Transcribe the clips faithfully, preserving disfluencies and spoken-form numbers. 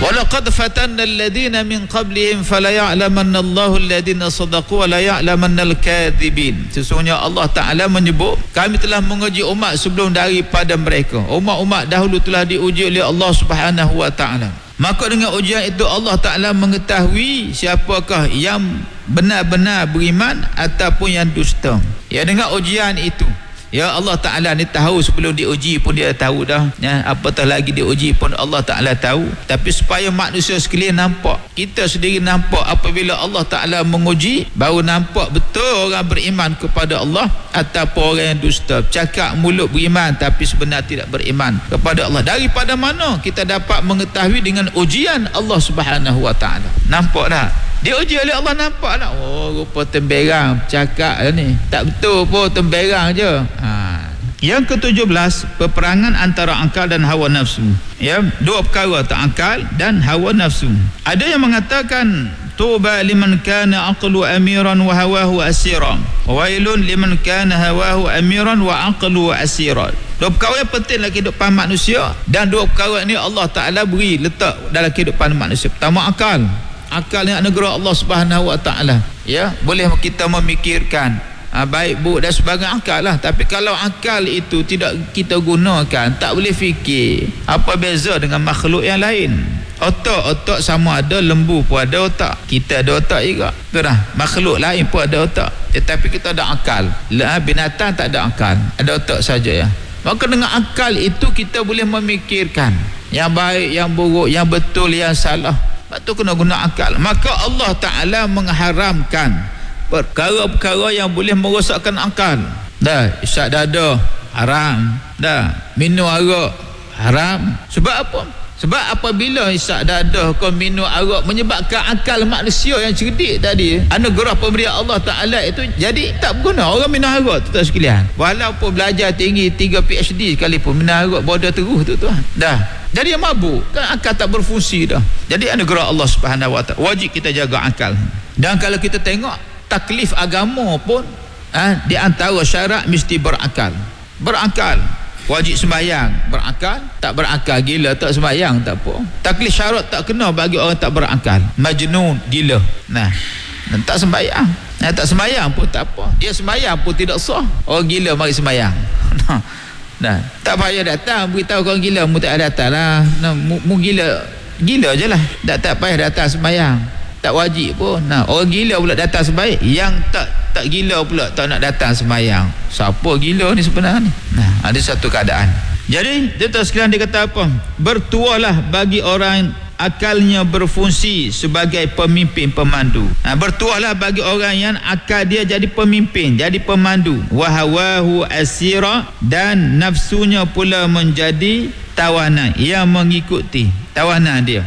walaqad fatanna alladhina min qablihim fala ya'lamanna Allahu alladhina sadaqu wa la ya'lamanna al-kadhibin. Sesungguhnya Allah Ta'ala menyebut, kami telah menguji umat sebelum daripada mereka. Umat-umat dahulu telah diuji oleh Allah Subhanahu wa Ta'ala. Maka dengan ujian itu Allah Ta'ala mengetahui siapakah yang benar-benar beriman ataupun yang dusta. Ya, dengan ujian itu, ya, Allah Ta'ala ni tahu sebelum diuji pun dia tahu dah, ya, apatah lagi diuji pun Allah Ta'ala tahu. Tapi supaya manusia sekalian nampak, kita sendiri nampak, apabila Allah Ta'ala menguji, baru nampak betul orang beriman kepada Allah ataupun orang yang dusta. Cakap mulut beriman tapi sebenarnya tidak beriman kepada Allah. Daripada mana kita dapat mengetahui? Dengan ujian Allah Subhanahu wa Ta'ala. Nampak tak? Dia uji oleh Allah, nampak tak? Oh, rupa temberang cakap ni, tak betul pun, temberang je. Ha. Yang ketujuh belas, peperangan antara akal dan hawa nafsu. Ya, dua perkara, tak akal dan hawa nafsu. Ada yang mengatakan tuba liman kana aqlu amiran wa hawahu asira, wailun liman kana hawahu amiran wa aqlu asira. Dua perkara yang penting dalam kehidupan manusia, dan dua perkara ini Allah Ta'ala beri letak dalam kehidupan manusia. Pertama, akal. Akal yang anugerah Allah Subhanahu wa Ta'ala. Ya, boleh kita memikirkan ha, baik buruk dan sebagainya, akal lah. Tapi kalau akal itu tidak kita gunakan, tak boleh fikir, apa beza dengan makhluk yang lain? Otak, otak sama ada, lembu pun ada otak, kita ada otak juga, betul dah. Makhluk lain pun ada otak, tetapi kita ada akal. Binatang tak ada akal, ada otak saja, ya. Maka dengan akal itu kita boleh memikirkan yang baik, yang buruk, yang betul, yang salah. Sebab tu kena guna akal. Maka Allah Ta'ala mengharamkan perkara-perkara yang boleh merosakkan akal. Dah, isyak dada haram, dah, minum arak haram. Sebab apa? Sebab apabila isyak dada kau minum arak, menyebabkan akal manusia yang cerdik tadi, anugerah pemberian Allah Ta'ala itu jadi tak berguna. Orang minum arak tu tak sekalian, walaupun belajar tinggi tiga P H D sekalipun, minum arak bodoh terus tu tuan. Dah, jadi yang mabuk kan, akal tak berfungsi dah. Jadi anugerah Allah Subhanahu wa Ta'ala, wajib kita jaga akal. Dan kalau kita tengok taklif agama pun, ha, di antara syarat mesti berakal. Berakal. Wajib sembahyang, berakal. Tak berakal, gila, tak sembahyang, tak apa. Taklif syarat tak kena bagi orang tak berakal. Majnun, gila. Nah, dan tak sembahyang. Nah, tak sembahyang pun tak apa. Dia sembahyang pun tidak sah. Orang gila mari sembahyang. Nah, nah, tak payah datang beritahu orang gila, mu tak datang lah. Nah, mu, mu gila, gila je lah. Tak, tak payah datang sembahyang. Tak wajib pun. Nah, orang gila pula datang sembahyang. Yang tak tak gila pula tak nak datang sembahyang. Siapa gila ni sebenarnya ni? Nah, ada satu keadaan. Jadi dia tak sekalian dia kata apa? Bertuahlah bagi orang akalnya berfungsi sebagai pemimpin pemandu. Nah, bertuahlah bagi orang yang akal dia jadi pemimpin, jadi pemandu. Wa hawahu asira, dan nafsunya pula menjadi tawanan yang mengikuti tawanan dia.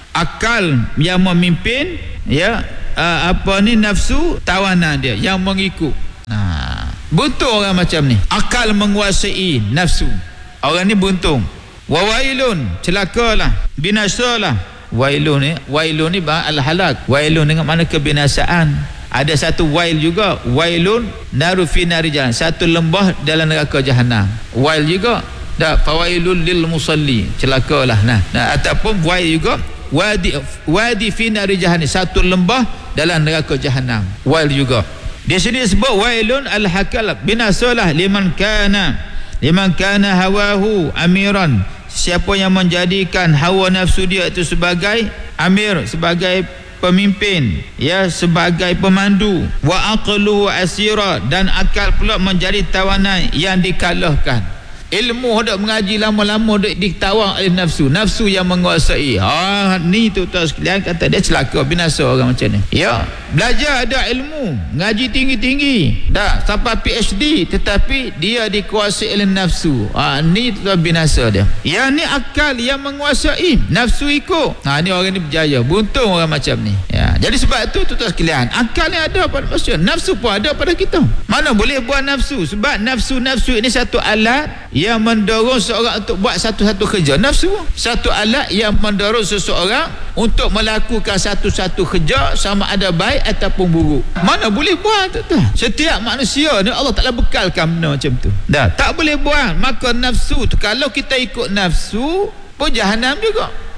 Akal yang memimpin, ya, uh, apa ni, nafsu tawanan dia yang mengikut. Nah, buntung orang macam ni, akal menguasai nafsu, orang ni buntung. Wa wailun, celakalah, binasalah. Wailun ni, wailun ni al-halak. Wailun dengan mana kebinasaan. Ada satu wail juga, wailun naru fi nari jahan, satu lembah dalam neraka jahanam. Wail juga, dah, fawailul lil musalli, celakalah. Nah, nah, ataupun wail juga wadi wadi fi nari jahannam, satu lembah dalam neraka jahanam. Wail juga. Di sini disebut wailun al-hakal, binasalah liman kana liman kana hawahu amiran, siapa yang menjadikan hawa nafsu dia itu sebagai amir, sebagai pemimpin, ya, sebagai pemandu. Wa aqlu asira, dan akal pula menjadi tawanan yang dikalahkan. Ilmu hendak mengaji lama-lama duk ditawang oleh nafsu, nafsu yang menguasai. Ha, ni tu tuan sekalian kata dia celaka, binasa orang macam ni. Ya, belajar ada ilmu, ngaji tinggi-tinggi, dah sampai P H D, tetapi dia dikuasai oleh nafsu. Ha, ni tu binasa dia. Yang ni akal yang menguasai, nafsu ikut. Ha, ni orang ni berjaya, buntung orang macam ni. Ya, jadi sebab tu tuan sekalian, akal ni ada pada manusia, nafsu pun ada pada kita. Mana boleh buat nafsu? Sebab nafsu-nafsu ini satu alat yang mendorong seorang untuk buat satu-satu kerja. Nafsu satu alat yang mendorong seseorang untuk melakukan satu-satu kerja, sama ada baik ataupun buruk. Mana boleh buat tu? Setiap manusia ni Allah Ta'ala bekalkan benda macam tu. Dah, tak boleh buat. Maka nafsu tu, kalau kita ikut nafsu pun jahanam juga.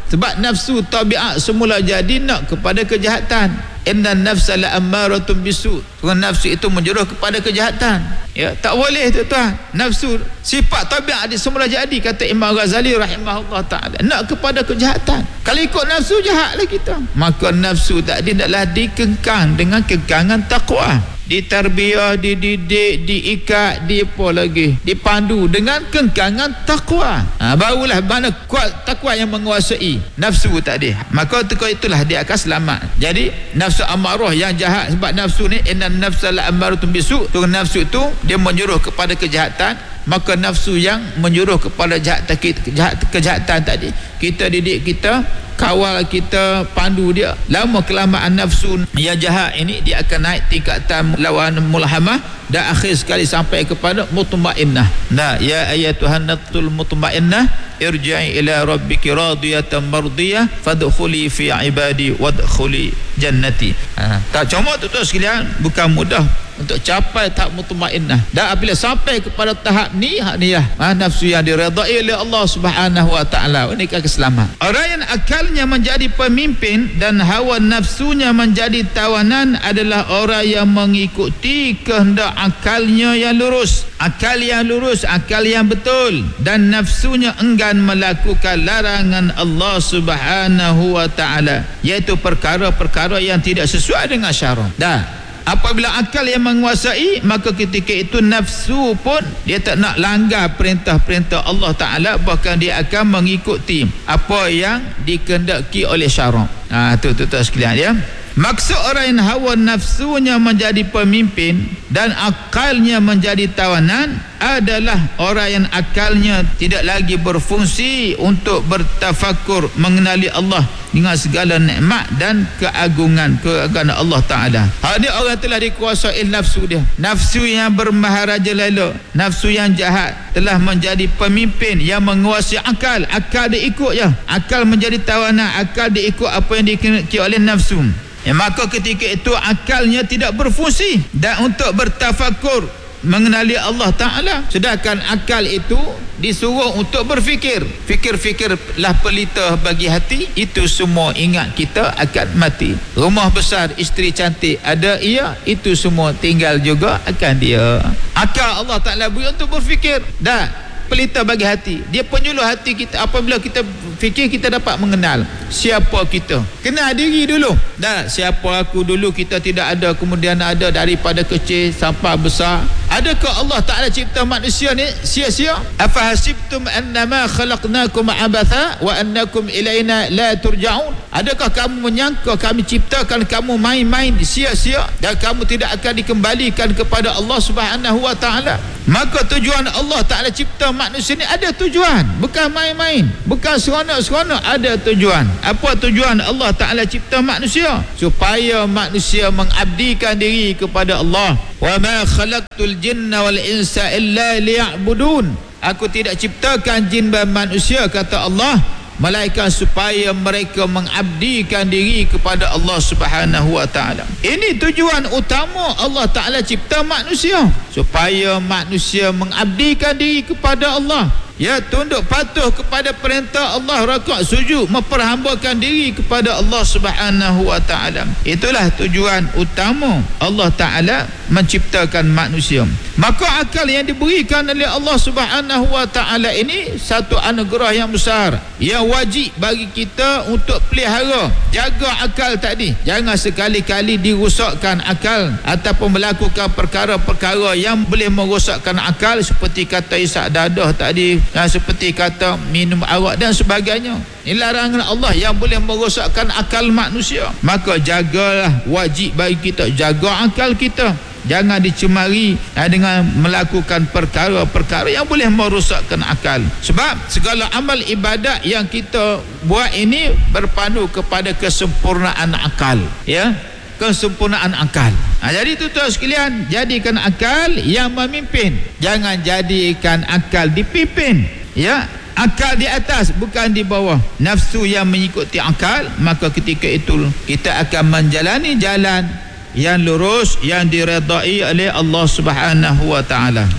Sebab nafsu tabiat semula jadi nak kepada kejahatan. Inna nafsa la ammaratun bisu. Nafsu itu menjuruh kepada kejahatan. Ya, tak boleh tuan-tuan. Nafsu sifat tabiat dia semula jadi, kata Imam Ghazali rahimahullah taala, nak kepada kejahatan. Kalau ikut nafsu jahatlah kita. Maka nafsu tadi hendaklah dikengkang dengan kekangan takwa. Ditarbiyah, dididik, diikat, di apa lagi, dipandu dengan kengkangan takwa. Ha, barulah mana kuat takwa yang menguasai nafsu tadi. Maka itulah dia akan selamat. Jadi nafsu amarah yang jahat, sebab nafsu ni innan nafsa la ammaratun bisu, tu nafsu tu dia menyuruh kepada kejahatan. Maka nafsu yang menyuruh kepada jahat, kejahat, kejahatan tadi, kita didik, kita kawal, kita pandu dia. Lama kelamaan nafsu yang jahat ini dia akan naik tingkatan lawan mulhamah dan akhir sekali sampai kepada mutmainnah. Nah, ya ayyatuhan nafsul mutmainnah irji'i ila rabbiki radiyatan mardiyah fadkhuli fi ibadi wadkhuli jannati. Ha, tak cuma tu tu sekalian, bukan mudah untuk capai tahap mutmainnah. Dan apabila sampai kepada tahap ni, hak ni lah, ha, nafsu yang diredai oleh Allah Subhanahu wa taala, ini akan selamat. Orang yang akalnya menjadi pemimpin dan hawa nafsunya menjadi tawanan adalah orang yang mengikuti kehendak akalnya yang lurus. Akal yang lurus, akal yang betul, dan nafsunya enggan melakukan larangan Allah Subhanahu wa taala, iaitu perkara-perkara yang tidak sesuai dengan syarak. Dah, apabila akal yang menguasai, maka ketika itu nafsu pun dia tak nak langgar perintah-perintah Allah Ta'ala, bahkan dia akan mengikuti apa yang dikehendaki oleh syarak. Ha, tu tu tu sekalian ya. Maksud orang yang hawa nafsunya menjadi pemimpin dan akalnya menjadi tawanan adalah orang yang akalnya tidak lagi berfungsi untuk bertafakur mengenali Allah dengan segala nikmat dan keagungan keagungan Allah Ta'ala. Hal ni orang telah dikuasai nafsu dia. Nafsu yang bermaharaja lela, nafsu yang jahat telah menjadi pemimpin yang menguasai akal. Akal dia ikut je. Akal menjadi tawanan, akal dia ikut apa yang dikehendaki oleh nafsu. Ya, maka ketika itu akalnya tidak berfungsi dan untuk bertafakur mengenali Allah Ta'ala. Sedangkan akal itu disuruh untuk berfikir. Fikir-fikirlah pelita bagi hati. Itu semua ingat kita akan mati. Rumah besar, isteri cantik, ada ia, itu semua tinggal juga akan dia. Akal Allah Ta'ala beri untuk berfikir. Dan pelita bagi hati, dia penyuluh hati kita. Apabila kita fikir, kita dapat mengenal siapa kita. Kenal diri dulu. Dah, siapa aku dulu, kita tidak ada, kemudian ada daripada kecil sampai besar. Adakah Allah Ta'ala cipta manusia ni sia-sia? Afahasibtum annama khalaqnakum abatha wa annakum ilaina la turja'un? Adakah kamu menyangka kami ciptakan kamu main-main sia-sia dan kamu tidak akan dikembalikan kepada Allah Subhanahu wa Ta'ala? Maka tujuan Allah Ta'ala cipta manusia ni ada tujuan, bukan main-main, bukan seronok-seronok, ada tujuan. Apa tujuan Allah Ta'ala cipta manusia? Supaya manusia mengabdikan diri kepada Allah. Wa ma khalaqtul jinna wal insa illa liya'budun. Aku tidak ciptakan jin dan manusia, kata Allah, melainkan supaya mereka mengabdikan diri kepada Allah Subhanahu wa Ta'ala. Ini tujuan utama Allah Ta'ala cipta manusia, supaya manusia mengabdikan diri kepada Allah. Ya, tunduk patuh kepada perintah Allah, rakaat sujud, memperhambakan diri kepada Allah Subhanahu wa Ta'ala. Itulah tujuan utama Allah Ta'ala menciptakan manusia. Maka akal yang diberikan oleh Allah Subhanahu wa Ta'ala ini satu anugerah yang besar, yang wajib bagi kita untuk pelihara. Jaga akal tadi, jangan sekali-kali dirosakkan akal ataupun melakukan perkara-perkara yang boleh merosakkan akal, seperti kata isak dadah tadi, dan seperti kata minum arak dan sebagainya. Ini larangan Allah yang boleh merosakkan akal manusia. Maka jagalah, wajib bagi kita jaga akal kita. Jangan dicemari eh, dengan melakukan perkara-perkara yang boleh merosakkan akal. Sebab segala amal ibadat yang kita buat ini berpandu kepada kesempurnaan akal, ya, kesempurnaan akal. Ha, jadi tuan-tuan sekalian, jadikan akal yang memimpin, jangan jadikan akal dipimpin, ya. Akal di atas, bukan di bawah. Nafsu yang mengikuti akal, maka ketika itu kita akan menjalani jalan yang lurus, yang diredai oleh Allah Subhanahu wa Ta'ala.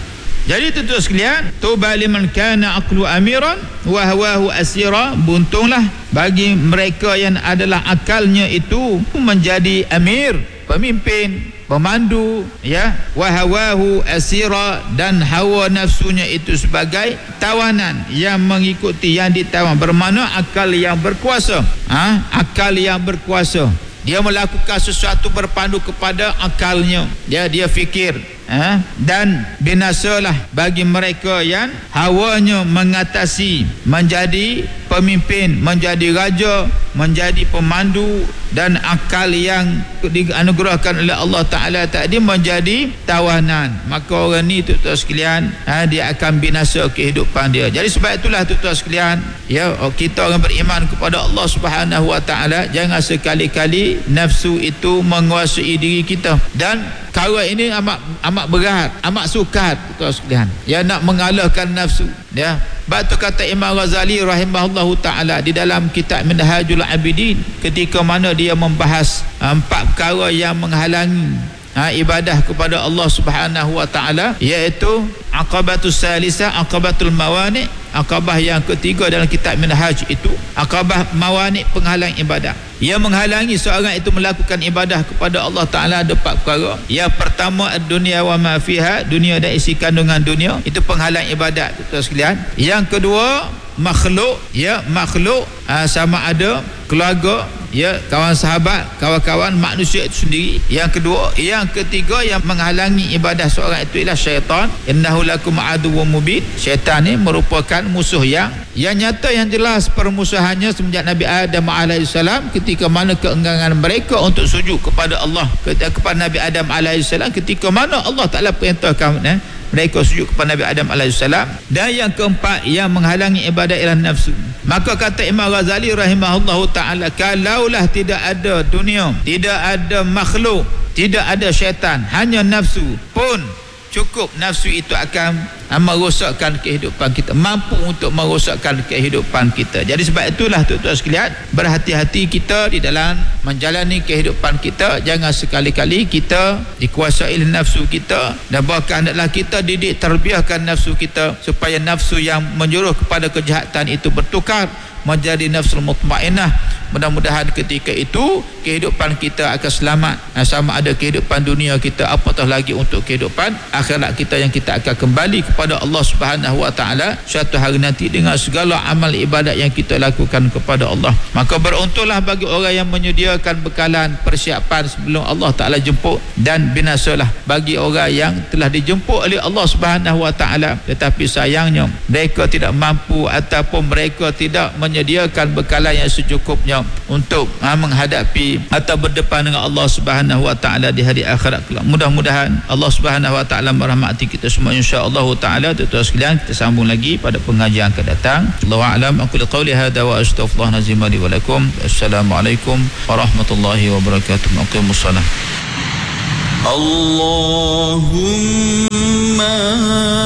Jadi tuan-tuan sekalian, tuba liman kana aqlu amiran wa hawahu asira, buntunglah bagi mereka yang adalah akalnya itu menjadi amir, pemimpin, pemandu, ya, wa hawahu asira, dan hawa nafsunya itu sebagai tawanan yang mengikuti, yang ditawan, bermakna akal yang berkuasa. Ha? Akal yang berkuasa, dia melakukan sesuatu berpandu kepada akalnya, dia dia fikir. Ha? Dan binasalah bagi mereka yang hawanya mengatasi, menjadi pemimpin, menjadi raja, menjadi pemandu, dan akal yang dianugerahkan oleh Allah Ta'ala tadi menjadi tawanan. Maka orang ni tuan-tuan sekalian, ha, dia akan binasa kehidupan dia. Jadi sebab itulah tuan-tuan sekalian, ya, kita orang beriman kepada Allah Subhanahu Wa Ta'ala, jangan sekali-kali nafsu itu menguasai diri kita. Dan perkara ini amat amat berat, amat sukar tuan sekalian, ya, nak mengalahkan nafsu, ya. Sebab tu kata Imam Ghazali rahimahullahu ta'ala di dalam kitab Minhajul Abidin, ketika mana dia membahas empat perkara yang menghalangi ha, ibadah kepada Allah Subhanahu Wa Ta'ala, iaitu aqabatus salisah, aqabatul mawani'. Aqabah yang ketiga dalam kitab Minhaj itu aqabah mawani', penghalang ibadah. Yang menghalangi seorang itu melakukan ibadah kepada Allah Ta'ala ada empat perkara. Yang pertama, dunia wa ma fiha, dunia dan isi kandungan dunia, itu penghalang ibadat tuan sekalian. Yang kedua, makhluk, ya, makhluk aa, sama ada keluarga, ya, kawan sahabat, kawan-kawan manusia itu sendiri. Yang kedua, yang ketiga yang menghalangi ibadah seorang itu ialah syaitan. Innahu lakum aduwwum mubin. Syaitan ni merupakan musuh yang yang nyata, yang jelas permusuhannya semenjak Nabi Adam alaihissalam, ketika mana keengganan mereka untuk sujud kepada Allah, kepada Nabi Adam alaihissalam, ketika mana Allah Ta'ala perintahkan eh, mereka sujud kepada Nabi Adam alaihissalam. Dan yang keempat yang menghalangi ibadah ialah nafsu. Maka kata Imam Ghazali rahimahullahu ta'ala, kalaulah tidak ada dunia, tidak ada makhluk, tidak ada syaitan, hanya nafsu pun cukup, nafsu itu akan merosakkan kehidupan kita, mampu untuk merosakkan kehidupan kita. Jadi sebab itulah tuan-tuan sekalian, berhati-hati kita di dalam menjalani kehidupan kita. Jangan sekali-kali kita dikuasai oleh nafsu kita, dan bahkan adalah kita didik terbiahkan nafsu kita supaya nafsu yang menyuruh kepada kejahatan itu bertukar menjadi nafsul mutmainnah. Mudah-mudahan ketika itu kehidupan kita akan selamat, sama ada kehidupan dunia kita, apatah lagi untuk kehidupan akhirat kita, yang kita akan kembali kepada Allah Subhanahu Wa Ta'ala suatu hari nanti dengan segala amal ibadat yang kita lakukan kepada Allah. Maka beruntunglah bagi orang yang menyediakan bekalan persiapan sebelum Allah Ta'ala jemput, dan binasalah bagi orang yang telah dijemput oleh Allah Subhanahu Wa Ta'ala tetapi sayangnya mereka tidak mampu ataupun mereka tidak menyediakan bekalan yang secukupnya untuk ha, menghadapi atau berdepan dengan Allah Subhanahu Wa Ta'ala di hari akhirat kelak. Mudah-mudahan Allah Subhanahu Wa Ta'ala merahmati kita semua insya-Allah taala. Tuan-tuan sekalian, kita sambung lagi pada pengajian akan datang. Allahu a'lam. Aku qauli hadza wa astaghfirullah nazim li wa lakum. Assalamualaikum warahmatullahi wabarakatuh. Aqimussalah. Allahumma